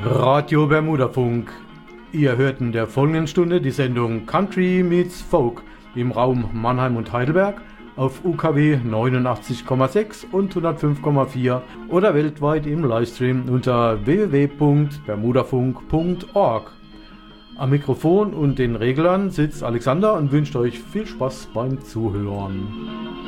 Radio Bermudafunk. Ihr hört in der folgenden Stunde die Sendung Country Meets Folk im Raum Mannheim und Heidelberg auf UKW 89,6 und 105,4 oder weltweit im Livestream unter www.bermudafunk.org. Am Mikrofon und den Reglern sitzt Alexander und wünscht euch viel Spaß beim Zuhören.